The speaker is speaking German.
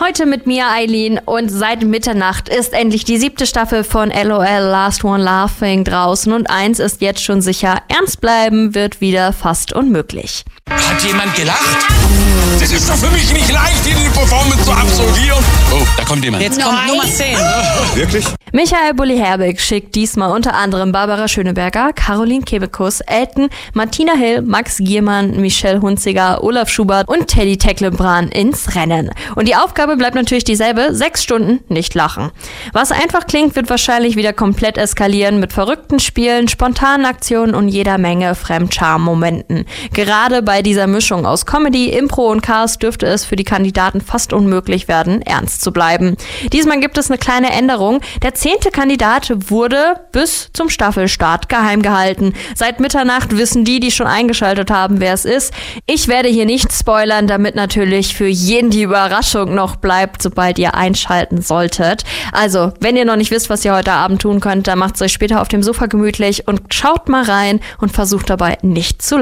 Heute mit mir, Eileen, und seit Mitternacht ist endlich die 7. Staffel von LOL Last One Laughing draußen und eins ist jetzt schon sicher, ernst bleiben wird wieder fast unmöglich. Hat jemand gelacht? Das ist doch für mich nicht leicht, hier die Performance zu absolvieren. Oh, da kommt jemand. Jetzt kommt Nummer 10. Wirklich? Michael Bulli-Herbig schickt diesmal unter anderem Barbara Schöneberger, Caroline Kebekus, Elton, Martina Hill, Max Giermann, Michelle Hunziger, Olaf Schubert und Teddy Tecklenbrand ins Rennen. Und die Aufgabe bleibt natürlich dieselbe, 6 Stunden nicht lachen. Was einfach klingt, wird wahrscheinlich wieder komplett eskalieren mit verrückten Spielen, spontanen Aktionen und jeder Menge Fremdscham-Momenten. Gerade bei dieser Mischung aus Comedy, Impro und Chaos dürfte es für die Kandidaten fast unmöglich werden, ernst zu bleiben. Diesmal gibt es eine kleine Änderung. Der 10. Kandidat wurde bis zum Staffelstart geheim gehalten. Seit Mitternacht wissen die schon eingeschaltet haben, wer es ist. Ich werde hier nicht spoilern, damit natürlich für jeden die Überraschung noch bleibt, sobald ihr einschalten solltet. Also, wenn ihr noch nicht wisst, was ihr heute Abend tun könnt, dann macht es euch später auf dem Sofa gemütlich und schaut mal rein und versucht dabei nicht zu lachen.